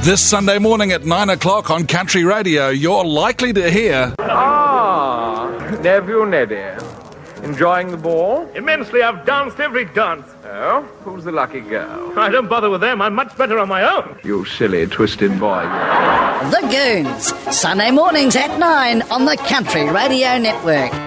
This Sunday morning at 9 o'clock on Country Radio, you're likely to hear... Nephew Neddy. Enjoying the ball? Immensely. I've danced every dance. Oh? Who's the lucky girl? I don't bother with them. I'm much better on my own. You silly, twisted boy. The Goons. Sunday mornings at 9 on the Country Radio Network.